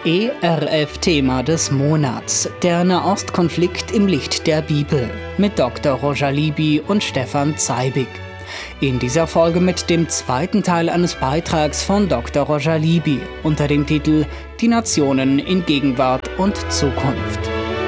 ERF-Thema des Monats, der Nahostkonflikt im Licht der Bibel, mit Dr. Roger Libby und Stefan Zeibig. In dieser Folge mit dem zweiten Teil eines Beitrags von Dr. Roger Libby unter dem Titel »Die Nationen in Gegenwart und Zukunft«.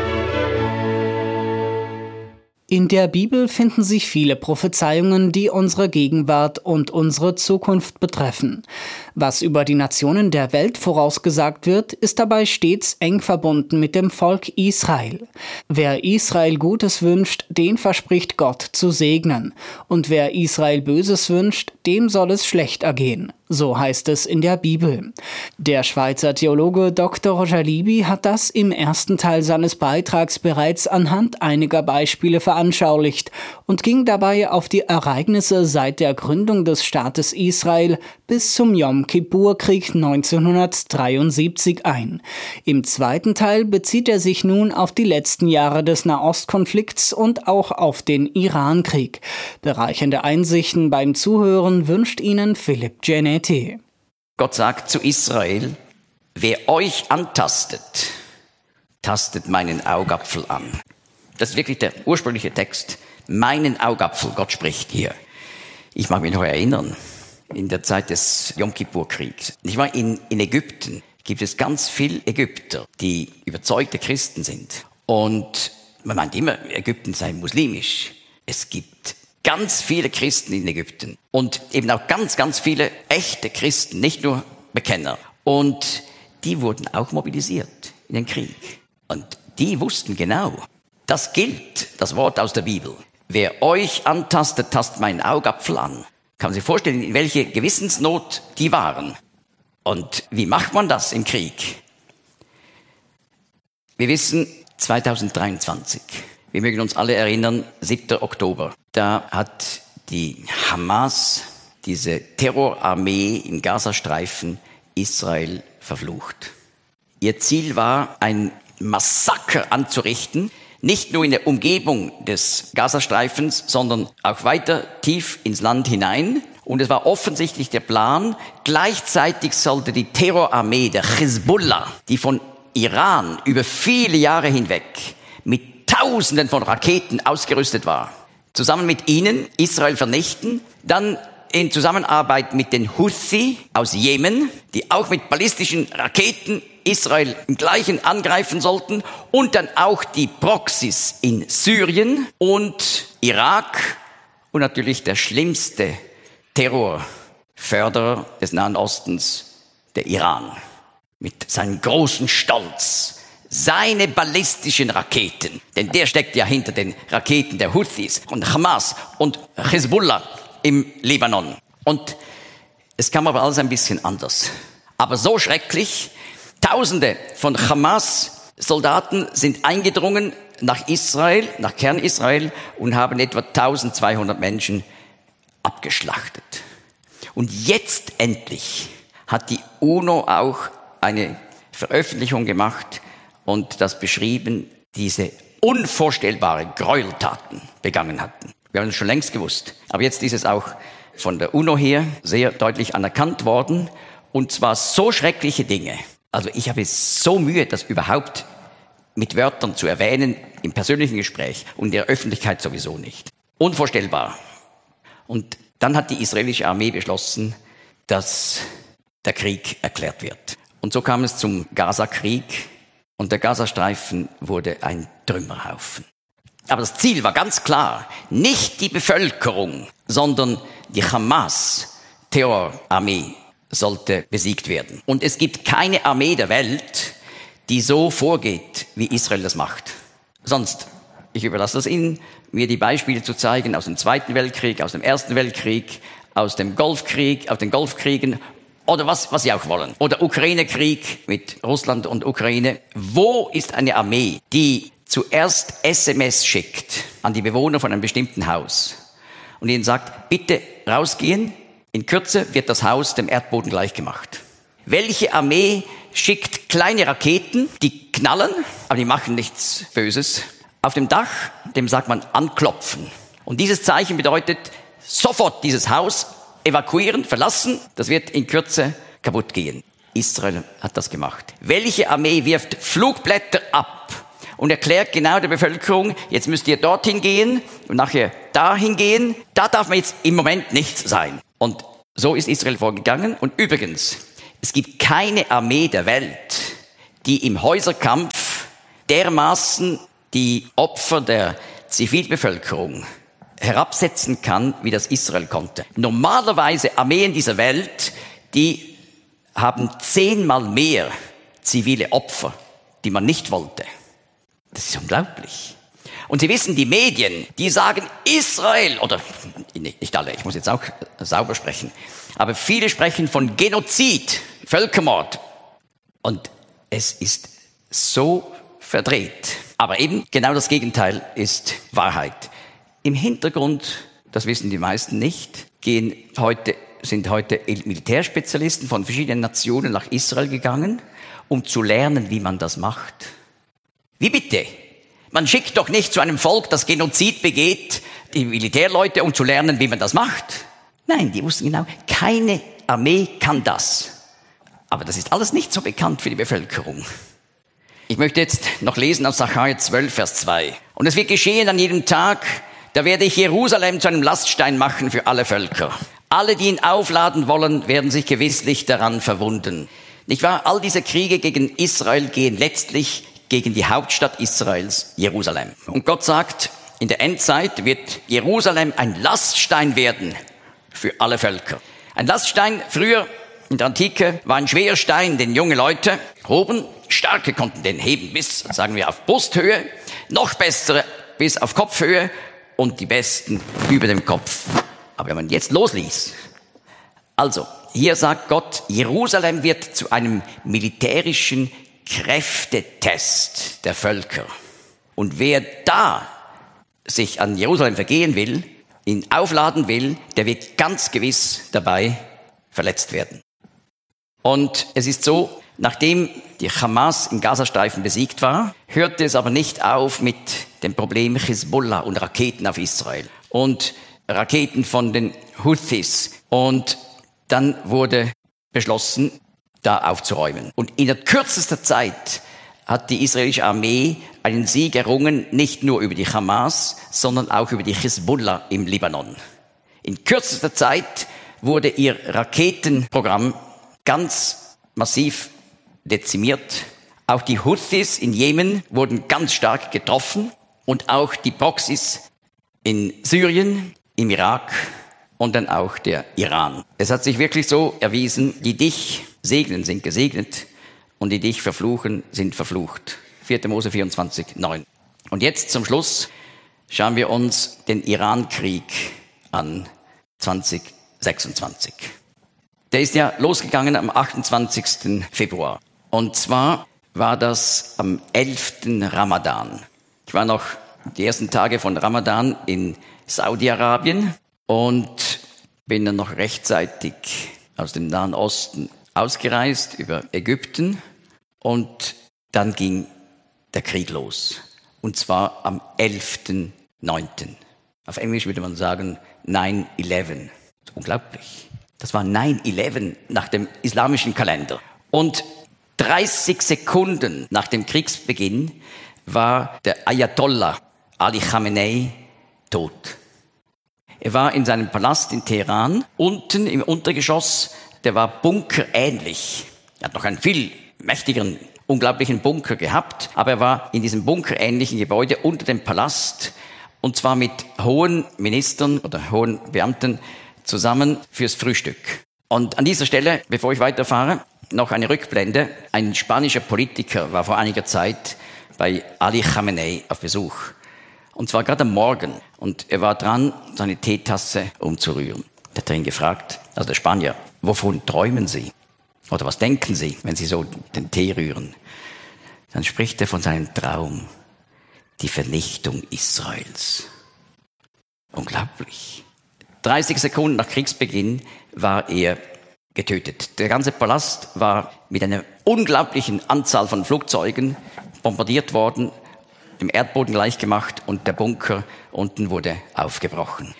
In der Bibel finden sich viele Prophezeiungen, die unsere Gegenwart und unsere Zukunft betreffen. Was über die Nationen der Welt vorausgesagt wird, ist dabei stets eng verbunden mit dem Volk Israel. Wer Israel Gutes wünscht, den verspricht Gott zu segnen. Und wer Israel Böses wünscht, dem soll es schlecht ergehen. So heißt es in der Bibel. Der Schweizer Theologe Dr. Roger Libby hat das im ersten Teil seines Beitrags bereits anhand einiger Beispiele veranschaulicht und ging dabei auf die Ereignisse seit der Gründung des Staates Israel bis zum Jom-Kippur-Krieg 1973 ein. Im zweiten Teil bezieht er sich nun auf die letzten Jahre des Nahostkonflikts und auch auf den Irankrieg. Bereichernde Einsichten beim Zuhören wünscht Ihnen Philipp Genetti. Gott sagt zu Israel: Wer euch antastet, tastet meinen Augapfel an. Das ist wirklich der ursprüngliche Text. Meinen Augapfel, Gott spricht hier. Ich mag mich noch erinnern, in der Zeit des Jom-Kippur-Kriegs. Ich war in Ägypten, gibt es ganz viele Ägypter, die überzeugte Christen sind. Und man meint immer, Ägypten sei muslimisch. Es gibt ganz viele Christen in Ägypten und eben auch ganz, ganz viele echte Christen, nicht nur Bekenner. Und die wurden auch mobilisiert in den Krieg. Und die wussten genau, das gilt, das Wort aus der Bibel. Wer euch antastet, tastet meinen Augapfel an. Kann man sich vorstellen, in welche Gewissensnot die waren. Und wie macht man das im Krieg? Wir wissen, 2023, wir mögen uns alle erinnern, 7. Oktober. Da hat die Hamas, diese Terrorarmee im Gazastreifen, Israel verflucht. Ihr Ziel war, ein Massaker anzurichten, nicht nur in der Umgebung des Gazastreifens, sondern auch weiter tief ins Land hinein. Und es war offensichtlich der Plan, gleichzeitig sollte die Terrorarmee der Hezbollah, die von Iran über viele Jahre hinweg mit Tausenden von Raketen ausgerüstet war, zusammen mit ihnen Israel vernichten, dann in Zusammenarbeit mit den Houthi aus Jemen, die auch mit ballistischen Raketen Israel im Gleichen angreifen sollten, und dann auch die Proxys in Syrien und Irak und natürlich der schlimmste Terrorförderer des Nahen Ostens, der Iran, mit seinem großen Stolz, seine ballistischen Raketen, denn der steckt ja hinter den Raketen der Houthis und Hamas und Hezbollah im Libanon. Und es kam aber alles ein bisschen anders. Aber so schrecklich, Tausende von Hamas-Soldaten sind eingedrungen nach Israel, nach Kern-Israel, und haben etwa 1200 Menschen abgeschlachtet. Und jetzt endlich hat die UNO auch eine Veröffentlichung gemacht und das beschrieben, diese unvorstellbare Gräueltaten begangen hatten. Wir haben es schon längst gewusst, aber jetzt ist es auch von der UNO her sehr deutlich anerkannt worden, und zwar so schreckliche Dinge. Also ich habe so Mühe, das überhaupt mit Wörtern zu erwähnen, im persönlichen Gespräch und in der Öffentlichkeit sowieso nicht. Unvorstellbar. Und dann hat die israelische Armee beschlossen, dass der Krieg erklärt wird. Und so kam es zum Gaza-Krieg und der Gazastreifen wurde ein Trümmerhaufen. Aber das Ziel war ganz klar, nicht die Bevölkerung, sondern die Hamas-Terrorarmee sollte besiegt werden. Und es gibt keine Armee der Welt, die so vorgeht, wie Israel das macht. Sonst, ich überlasse es Ihnen, mir die Beispiele zu zeigen aus dem Zweiten Weltkrieg, aus dem Ersten Weltkrieg, aus dem Golfkrieg, aus den Golfkriegen oder was Sie auch wollen. Oder Ukraine-Krieg mit Russland und Ukraine. Wo ist eine Armee, die zuerst SMS schickt an die Bewohner von einem bestimmten Haus und ihnen sagt, bitte rausgehen, in Kürze wird das Haus dem Erdboden gleichgemacht? Welche Armee schickt kleine Raketen, die knallen, aber die machen nichts Böses, auf dem Dach, dem sagt man anklopfen. Und dieses Zeichen bedeutet, sofort dieses Haus evakuieren, verlassen, das wird in Kürze kaputt gehen. Israel hat das gemacht. Welche Armee wirft Flugblätter ab und erklärt genau der Bevölkerung, jetzt müsst ihr dorthin gehen und nachher dahin gehen. Da darf man jetzt im Moment nicht sein. Und so ist Israel vorgegangen. Und übrigens, es gibt keine Armee der Welt, die im Häuserkampf dermaßen die Opfer der Zivilbevölkerung herabsetzen kann, wie das Israel konnte. Normalerweise Armeen dieser Welt, die haben 10-mal mehr zivile Opfer, die man nicht wollte. Das ist unglaublich. Und Sie wissen, die Medien, die sagen Israel, oder nicht alle, ich muss jetzt auch sauber sprechen, aber viele sprechen von Genozid, Völkermord. Und es ist so verdreht. Aber eben genau das Gegenteil ist Wahrheit. Im Hintergrund, das wissen die meisten nicht, sind heute Militärspezialisten von verschiedenen Nationen nach Israel gegangen, um zu lernen, wie man das macht. Wie bitte? Man schickt doch nicht zu einem Volk, das Genozid begeht, die Militärleute, um zu lernen, wie man das macht. Nein, die wussten genau, keine Armee kann das. Aber das ist alles nicht so bekannt für die Bevölkerung. Ich möchte jetzt noch lesen aus Sacharja 12, Vers 2. Und es wird geschehen an jedem Tag, da werde ich Jerusalem zu einem Laststein machen für alle Völker. Alle, die ihn aufladen wollen, werden sich gewisslich daran verwunden. Nicht wahr? All diese Kriege gegen Israel gehen letztlich gegen die Hauptstadt Israels, Jerusalem. Und Gott sagt, in der Endzeit wird Jerusalem ein Laststein werden für alle Völker. Ein Laststein, früher in der Antike, war ein schwerer Stein, den junge Leute hoben. Starke konnten den heben bis, sagen wir, auf Brusthöhe. Noch bessere bis auf Kopfhöhe und die Besten über dem Kopf. Aber wenn man jetzt losließ, also hier sagt Gott, Jerusalem wird zu einem militärischen Kräftetest der Völker. Und wer da sich an Jerusalem vergehen will, ihn aufladen will, der wird ganz gewiss dabei verletzt werden. Und es ist so, nachdem die Hamas im Gazastreifen besiegt war, hörte es aber nicht auf mit dem Problem Hisbollah und Raketen auf Israel und Raketen von den Houthis. Und dann wurde beschlossen, da aufzuräumen. Und in der kürzester Zeit hat die israelische Armee einen Sieg errungen, nicht nur über die Hamas, sondern auch über die Hisbollah im Libanon. In kürzester Zeit wurde ihr Raketenprogramm ganz massiv dezimiert. Auch die Houthis in Jemen wurden ganz stark getroffen und auch die Proxys in Syrien, im Irak und dann auch der Iran. Es hat sich wirklich so erwiesen, die dich segnen, sind gesegnet und die dich verfluchen, sind verflucht. 4. Mose 24, 9. Und jetzt zum Schluss schauen wir uns den Iran-Krieg an, 2026. Der ist ja losgegangen am 28. Februar. Und zwar war das am 11. Ramadan. Ich war noch die ersten Tage von Ramadan in Saudi-Arabien und bin dann noch rechtzeitig aus dem Nahen Osten ausgereist über Ägypten. Und dann ging der Krieg los. Und zwar am 11.9. Auf Englisch würde man sagen 9/11. Unglaublich. Das war 9/11 nach dem islamischen Kalender. Und 30 Sekunden nach dem Kriegsbeginn war der Ayatollah Ali Khamenei tot. Er war in seinem Palast in Teheran, unten im Untergeschoss, der war bunkerähnlich. Er hat noch einen viel mächtigeren, unglaublichen Bunker gehabt, aber er war in diesem bunkerähnlichen Gebäude unter dem Palast, und zwar mit hohen Ministern oder hohen Beamten zusammen fürs Frühstück. Und an dieser Stelle, bevor ich weiterfahre, noch eine Rückblende. Ein spanischer Politiker war vor einiger Zeit bei Ali Khamenei auf Besuch. Und zwar gerade am Morgen. Und er war dran, seine Teetasse umzurühren. Da hat er ihn gefragt, also der Spanier, wovon träumen Sie? Oder was denken Sie, wenn Sie so den Tee rühren? Dann spricht er von seinem Traum, die Vernichtung Israels. Unglaublich. 30 Sekunden nach Kriegsbeginn war er getötet. Der ganze Palast war mit einer unglaublichen Anzahl von Flugzeugen bombardiert worden, dem Erdboden gleichgemacht und der Bunker unten wurde aufgebrochen.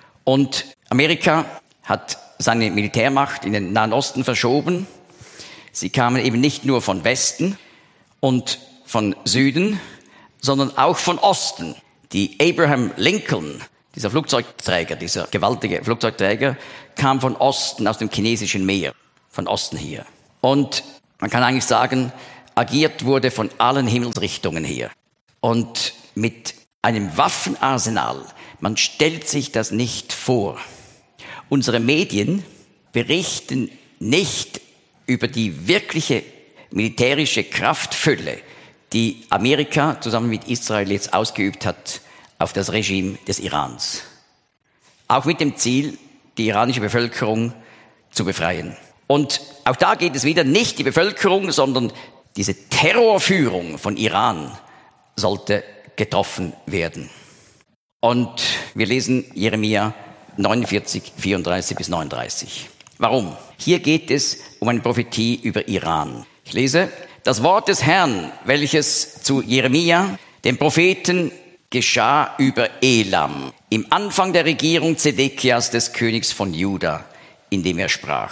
Und Amerika hat seine Militärmacht in den Nahen Osten verschoben. Sie kamen eben nicht nur von Westen und von Süden, sondern auch von Osten. Die Abraham Lincoln, dieser Flugzeugträger, dieser gewaltige Flugzeugträger, kam von Osten, aus dem chinesischen Meer, von Osten hier. Und man kann eigentlich sagen, agiert wurde von allen Himmelsrichtungen her. Und mit einem Waffenarsenal, man stellt sich das nicht vor. Unsere Medien berichten nicht über die wirkliche militärische Kraftfülle, die Amerika zusammen mit Israel jetzt ausgeübt hat auf das Regime des Irans. Auch mit dem Ziel, die iranische Bevölkerung zu befreien. Und auch da geht es wieder nicht die Bevölkerung, sondern diese Terrorführung von Iran sollte getroffen werden. Und wir lesen Jeremia 49, 34 bis 39. Warum? Hier geht es um eine Prophetie über Iran. Ich lese: Das Wort des Herrn, welches zu Jeremia, dem Propheten, geschah über Elam, im Anfang der Regierung Zedekias, des Königs von Juda, indem er sprach.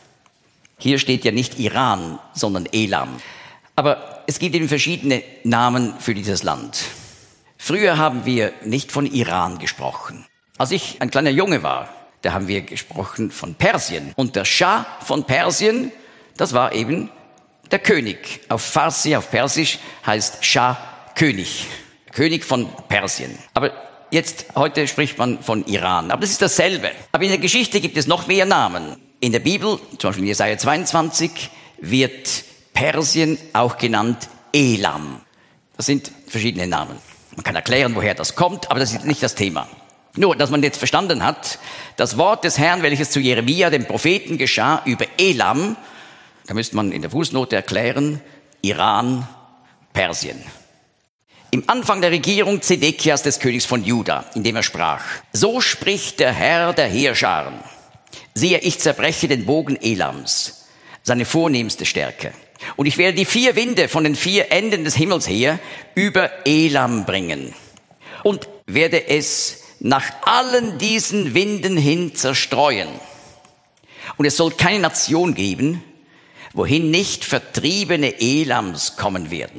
Hier steht ja nicht Iran, sondern Elam. Aber es gibt eben verschiedene Namen für dieses Land. Früher haben wir nicht von Iran gesprochen. Als ich ein kleiner Junge war, da haben wir gesprochen von Persien. Und der Schah von Persien, das war eben der König. Auf Farsi, auf Persisch heißt Schah König. König von Persien. Aber heute spricht man von Iran. Aber das ist dasselbe. Aber in der Geschichte gibt es noch mehr Namen. In der Bibel, zum Beispiel in Jesaja 22, wird Persien auch genannt Elam. Das sind verschiedene Namen. Man kann erklären, woher das kommt, aber das ist nicht das Thema. Nur, dass man jetzt verstanden hat, das Wort des Herrn, welches zu Jeremia, dem Propheten, geschah über Elam, da müsste man in der Fußnote erklären, Iran, Persien. Im Anfang der Regierung Zedekias, des Königs von Juda, indem er sprach: So spricht der Herr der Heerscharen: Siehe, ich zerbreche den Bogen Elams, seine vornehmste Stärke. Und ich werde die 4 Winde von den 4 Enden des Himmels her über Elam bringen und werde es nach allen diesen Winden hin zerstreuen. Und es soll keine Nation geben, wohin nicht Vertriebene Elams kommen werden.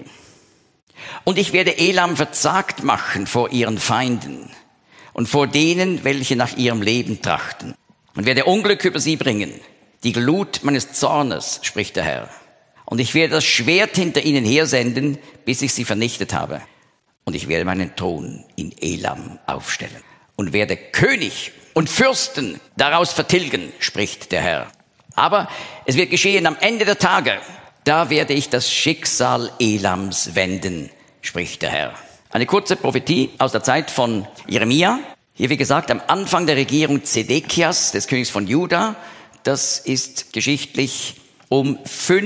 Und ich werde Elam verzagt machen vor ihren Feinden und vor denen, welche nach ihrem Leben trachten. Und werde Unglück über sie bringen, die Glut meines Zornes, spricht der Herr. Und ich werde das Schwert hinter ihnen hersenden, bis ich sie vernichtet habe. Und ich werde meinen Thron in Elam aufstellen und werde König und Fürsten daraus vertilgen, spricht der Herr. Aber es wird geschehen am Ende der Tage, da werde ich das Schicksal Elams wenden, spricht der Herr. Eine kurze Prophetie aus der Zeit von Jeremia. Hier, wie gesagt, am Anfang der Regierung Zedekias, des Königs von Juda. Das ist geschichtlich um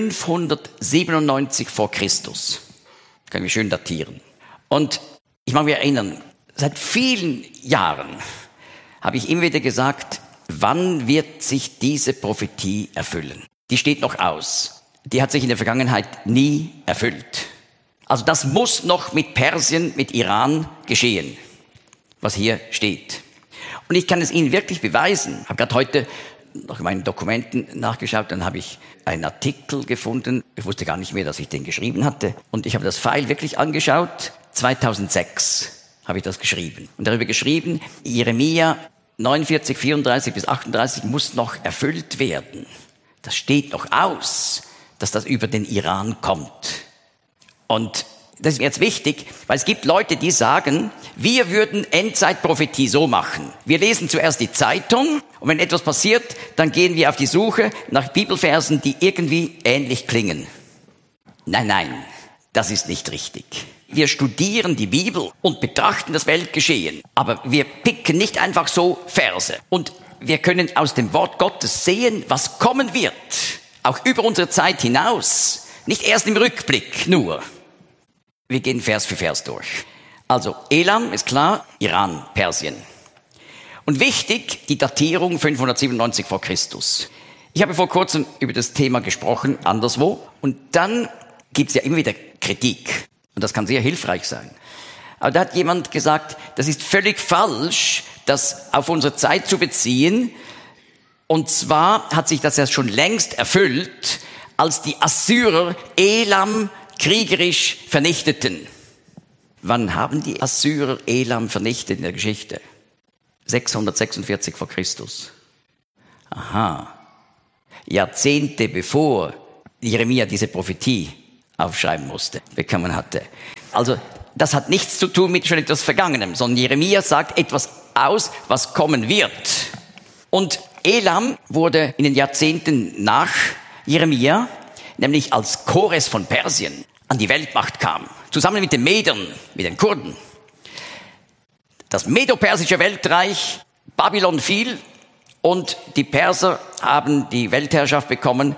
597 vor Christus. Können wir schön datieren. Und ich mag mich erinnern, seit vielen Jahren habe ich immer wieder gesagt, wann wird sich diese Prophetie erfüllen? Die steht noch aus. Die hat sich in der Vergangenheit nie erfüllt. Also das muss noch mit Persien, mit Iran geschehen, was hier steht. Und ich kann es Ihnen wirklich beweisen. Ich habe gerade heute noch in meinen Dokumenten nachgeschaut, dann habe ich einen Artikel gefunden. Ich wusste gar nicht mehr, dass ich den geschrieben hatte. Und ich habe das File wirklich angeschaut. 2006 habe ich das geschrieben. Und darüber geschrieben, Jeremia 49, 34 bis 38 muss noch erfüllt werden. Das steht noch aus, dass das über den Iran kommt. Und das ist mir jetzt wichtig, weil es gibt Leute, die sagen, wir würden Endzeitprophetie so machen. Wir lesen zuerst die Zeitung und wenn etwas passiert, dann gehen wir auf die Suche nach Bibelversen, die irgendwie ähnlich klingen. Nein, das ist nicht richtig. Wir studieren die Bibel und betrachten das Weltgeschehen, aber wir picken nicht einfach so Verse. Und wir können aus dem Wort Gottes sehen, was kommen wird, auch über unsere Zeit hinaus, nicht erst im Rückblick nur. Wir gehen Vers für Vers durch. Also Elam ist klar, Iran, Persien. Und wichtig, die Datierung 597 vor Christus. Ich habe vor kurzem über das Thema gesprochen, anderswo. Und dann gibt es ja immer wieder Kritik. Und das kann sehr hilfreich sein. Aber da hat jemand gesagt, das ist völlig falsch, das auf unsere Zeit zu beziehen. Und zwar hat sich das ja schon längst erfüllt, als die Assyrer Elam kriegerisch vernichteten. Wann haben die Assyrer Elam vernichtet in der Geschichte? 646 vor Christus. Aha. Jahrzehnte bevor Jeremia diese Prophetie aufschreiben musste, bekommen hatte. Also das hat nichts zu tun mit schon etwas Vergangenem, sondern Jeremia sagt etwas aus, was kommen wird. Und Elam wurde in den Jahrzehnten nach Jeremia, nämlich als Chores von Persien an die Weltmacht kam, zusammen mit den Medern, mit den Kurden. Das medo-persische Weltreich, Babylon fiel und die Perser haben die Weltherrschaft bekommen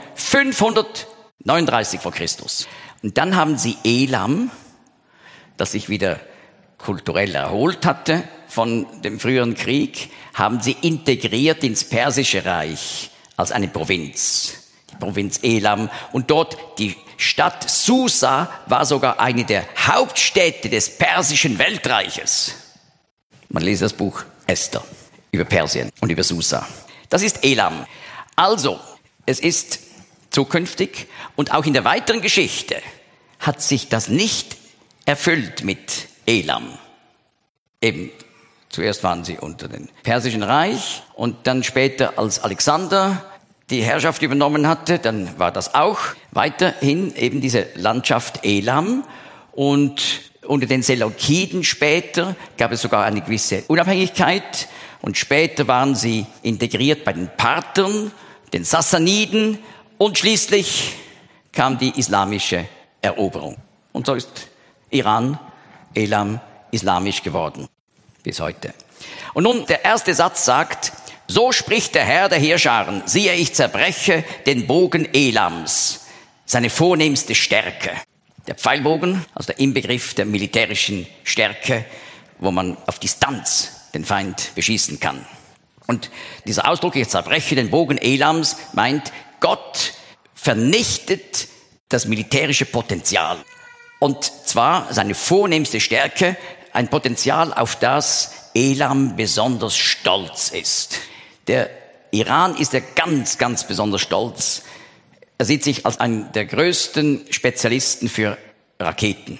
539 vor Christus. Und dann haben sie Elam, das sich wieder kulturell erholt hatte von dem früheren Krieg, haben sie integriert ins Persische Reich als eine Provinz, die Provinz Elam. Und dort die Stadt Susa war sogar eine der Hauptstädte des persischen Weltreiches. Man lese das Buch Esther über Persien und über Susa. Das ist Elam. Also, es ist zukünftig und auch in der weiteren Geschichte hat sich das nicht erfüllt mit Elam. Eben, zuerst waren sie unter dem Persischen Reich und dann später, als Alexander die Herrschaft übernommen hatte, dann war das auch weiterhin eben diese Landschaft Elam. Und unter den Seleukiden später gab es sogar eine gewisse Unabhängigkeit und später waren sie integriert bei den Parthern, den Sassaniden und schließlich kam die islamische Eroberung. Und so ist Iran, Elam, islamisch geworden bis heute. Und nun der erste Satz sagt: So spricht der Herr der Heerscharen, siehe, ich zerbreche den Bogen Elams, seine vornehmste Stärke. Der Pfeilbogen, also der Inbegriff der militärischen Stärke, wo man auf Distanz den Feind beschießen kann. Und dieser Ausdruck, ich zerbreche den Bogen Elams, meint, Gott vernichtet das militärische Potenzial. Und zwar seine vornehmste Stärke, ein Potenzial, auf das Elam besonders stolz ist. Der Iran ist ja ganz, ganz besonders stolz. Er sieht sich als einen der größten Spezialisten für Raketen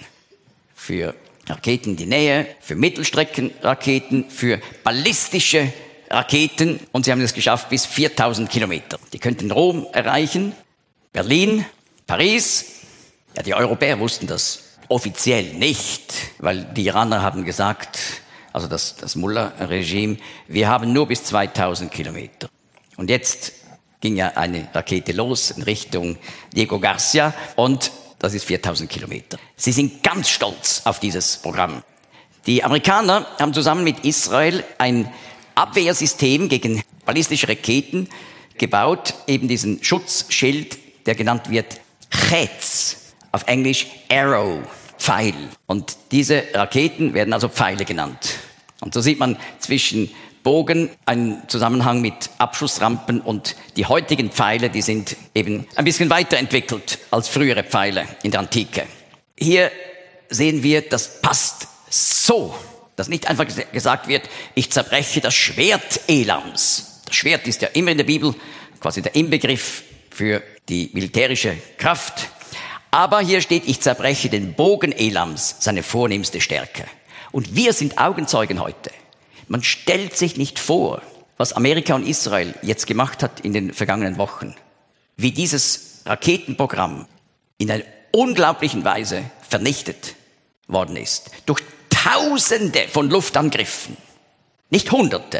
in die Nähe, für Mittelstreckenraketen, für ballistische Raketen. Und sie haben es geschafft bis 4000 Kilometer. Die könnten Rom erreichen, Berlin, Paris. Ja, die Europäer wussten das offiziell nicht, weil die Iraner haben gesagt, also das Mullah-Regime, wir haben nur bis 2000 Kilometer. Und jetzt ging ja eine Rakete los in Richtung Diego Garcia und das ist 4000 Kilometer. Sie sind ganz stolz auf dieses Programm. Die Amerikaner haben zusammen mit Israel ein Abwehrsystem gegen ballistische Raketen gebaut, eben diesen Schutzschild, der genannt wird Chetz, auf Englisch Arrow, Pfeil. Und diese Raketen werden also Pfeile genannt. Und so sieht man zwischen Bogen einen Zusammenhang mit Abschussrampen und die heutigen Pfeile, die sind eben ein bisschen weiterentwickelt als frühere Pfeile in der Antike. Hier sehen wir, das passt so, dass nicht einfach gesagt wird, ich zerbreche das Schwert Elams. Das Schwert ist ja immer in der Bibel quasi der Inbegriff für die militärische Kraft. Aber hier steht, ich zerbreche den Bogen Elams, seine vornehmste Stärke. Und wir sind Augenzeugen heute. Man stellt sich nicht vor, was Amerika und Israel jetzt gemacht hat in den vergangenen Wochen. Wie dieses Raketenprogramm in einer unglaublichen Weise vernichtet worden ist. Durch Tausende von Luftangriffen. Nicht Hunderte,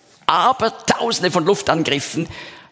aber Tausende von Luftangriffen.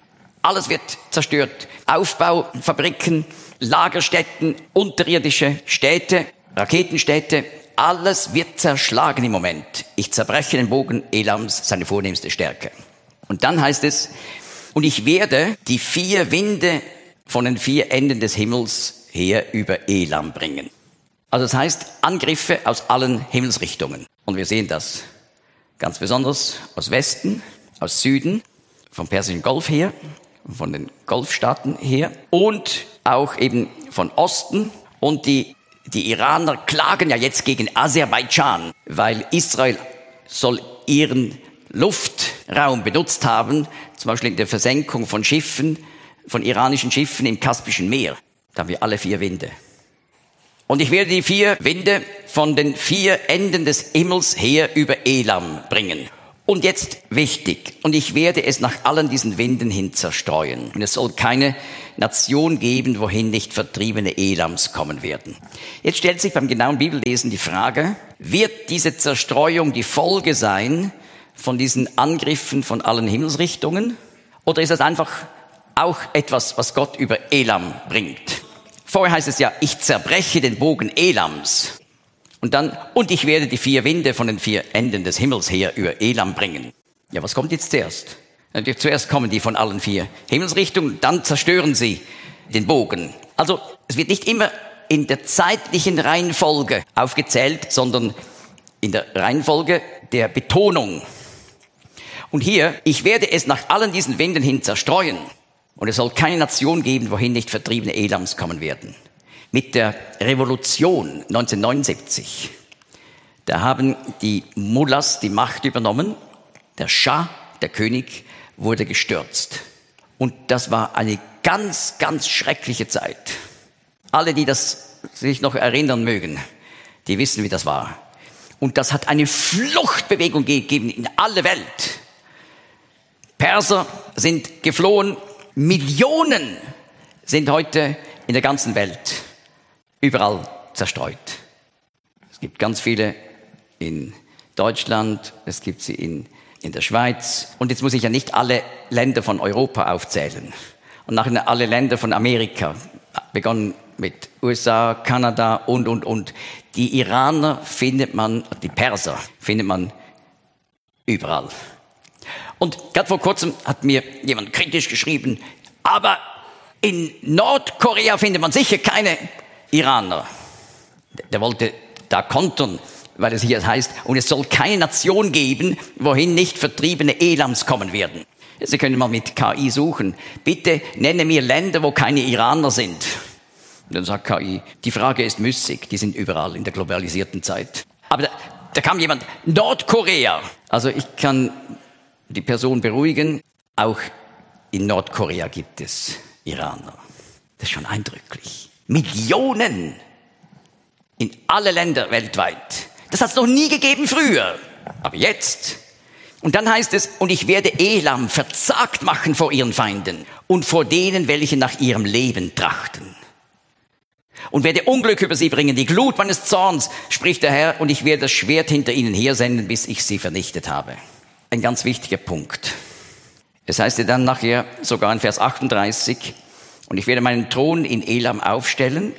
Alles wird zerstört. Aufbaufabriken, Lagerstätten, unterirdische Städte, Raketenstädte. Alles wird zerschlagen im Moment. Ich zerbreche den Bogen Elams, seine vornehmste Stärke. Und dann heißt es, und ich werde die 4 Winde von den 4 Enden des Himmels her über Elam bringen. Also das heißt, Angriffe aus allen Himmelsrichtungen. Und wir sehen das ganz besonders aus Westen, aus Süden, vom Persischen Golf her, von den Golfstaaten her und auch eben von Osten. Und die Iraner klagen ja jetzt gegen Aserbaidschan, weil Israel soll ihren Luftraum benutzt haben, zum Beispiel in der Versenkung von Schiffen von iranischen Schiffen im Kaspischen Meer. Da haben wir alle 4 Winde. Und ich werde die 4 Winde von den 4 Enden des Himmels her über Elam bringen. Und jetzt wichtig, und ich werde es nach allen diesen Winden hin zerstreuen. Und es soll keine Nation geben, wohin nicht Vertriebene Elams kommen werden. Jetzt stellt sich beim genauen Bibellesen die Frage, wird diese Zerstreuung die Folge sein von diesen Angriffen von allen Himmelsrichtungen? Oder ist das einfach auch etwas, was Gott über Elam bringt? Vorher heißt es ja, ich zerbreche den Bogen Elams. Und dann, und ich werde die 4 Winde von den 4 Enden des Himmels her über Elam bringen. Ja, was kommt jetzt zuerst? Natürlich zuerst kommen die von allen 4 Himmelsrichtungen, dann zerstören sie den Bogen. Also, es wird nicht immer in der zeitlichen Reihenfolge aufgezählt, sondern in der Reihenfolge der Betonung. Und hier, ich werde es nach allen diesen Winden hin zerstreuen. Und es soll keine Nation geben, wohin nicht Vertriebene Elams kommen werden. Mit der Revolution 1979, da haben die Mullahs die Macht übernommen. Der Schah, der König, wurde gestürzt. Und das war eine ganz, ganz schreckliche Zeit. Alle, die das sich noch erinnern mögen, die wissen, wie das war. Und das hat eine Fluchtbewegung gegeben in alle Welt. Perser sind geflohen. Millionen sind heute in der ganzen Welt überall zerstreut. Es gibt ganz viele in Deutschland, es gibt sie in der Schweiz. Und jetzt muss ich ja nicht alle Länder von Europa aufzählen. Und nachher alle Länder von Amerika, begonnen mit USA, Kanada und. Die Iraner findet man, die Perser findet man überall. Und gerade vor kurzem hat mir jemand kritisch geschrieben, aber in Nordkorea findet man sicher keine Iraner. Der wollte da kontern, weil es hier heißt, und es soll keine Nation geben, wohin nicht Vertriebene Elams kommen werden. Sie können mal mit KI suchen. Bitte nenne mir Länder, wo keine Iraner sind. Und dann sagt KI, die Frage ist müßig, die sind überall in der globalisierten Zeit. Aber da kam jemand, Nordkorea. Also ich kann die Person beruhigen, auch in Nordkorea gibt es Iraner. Das ist schon eindrücklich. Millionen in alle Länder weltweit. Das hat es noch nie gegeben früher, aber jetzt. Und dann heißt es, und ich werde Elam verzagt machen vor ihren Feinden und vor denen, welche nach ihrem Leben trachten. Und werde Unglück über sie bringen, die Glut meines Zorns, spricht der Herr, und ich werde das Schwert hinter ihnen hersenden, bis ich sie vernichtet habe. Ein ganz wichtiger Punkt. Es heißt ja dann nachher sogar in Vers 38, und ich werde meinen Thron in Elam aufstellen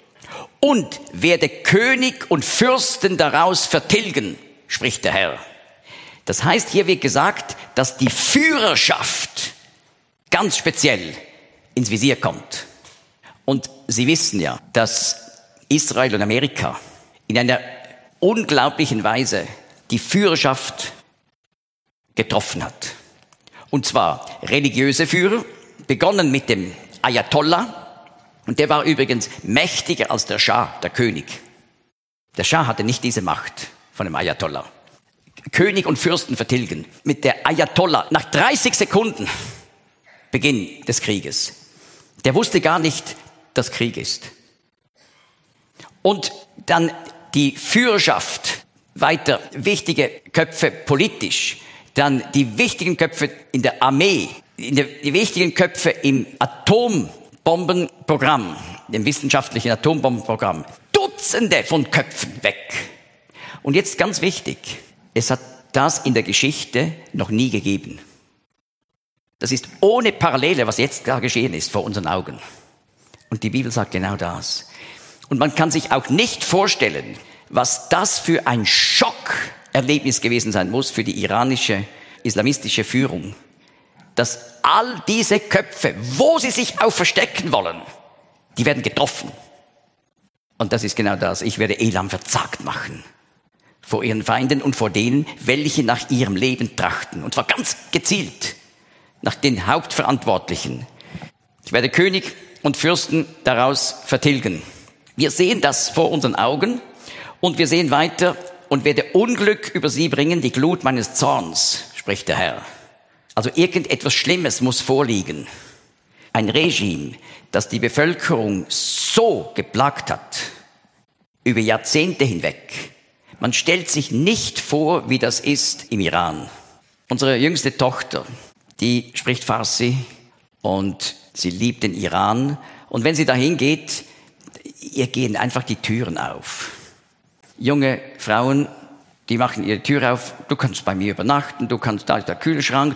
und werde König und Fürsten daraus vertilgen, spricht der Herr. Das heißt, hier wird gesagt, dass die Führerschaft ganz speziell ins Visier kommt. Und Sie wissen ja, dass Israel und Amerika in einer unglaublichen Weise die Führerschaft getroffen hat. Und zwar religiöse Führer, begonnen mit dem Ayatollah. Und der war übrigens mächtiger als der Schah, der König. Der Schah hatte nicht diese Macht von dem Ayatollah. König und Fürsten vertilgen. Mit der Ayatollah, nach 30 Sekunden Beginn des Krieges. Der wusste gar nicht, dass Krieg ist. Und dann die Führerschaft, weiter wichtige Köpfe politisch, dann die wichtigen Köpfe in der Armee, die wichtigen Köpfe im Atombombenprogramm, dem wissenschaftlichen Atombombenprogramm. Dutzende von Köpfen weg. Und jetzt ganz wichtig, es hat das in der Geschichte noch nie gegeben. Das ist ohne Parallele, was jetzt da geschehen ist vor unseren Augen. Und die Bibel sagt genau das. Und man kann sich auch nicht vorstellen, was das für ein Schockerlebnis gewesen sein muss für die iranische islamistische Führung, dass all diese Köpfe, wo sie sich auch verstecken wollen, die werden getroffen. Und das ist genau das. Ich werde Elam verzagt machen vor ihren Feinden und vor denen, welche nach ihrem Leben trachten. Und zwar ganz gezielt nach den Hauptverantwortlichen. Ich werde König und Fürsten daraus vertilgen. Wir sehen das vor unseren Augen und wir sehen weiter, und werde Unglück über sie bringen, die Glut meines Zorns, spricht der Herr. Also irgendetwas Schlimmes muss vorliegen. ein Regime, das die Bevölkerung so geplagt hat, über Jahrzehnte hinweg. Man stellt sich nicht vor, wie das ist im Iran. Unsere jüngste Tochter, die spricht Farsi und sie liebt den Iran. Und wenn sie dahin geht, ihr gehen einfach die Türen auf. Junge Frauen, die machen ihre Tür auf, du kannst bei mir übernachten, da ist der Kühlschrank,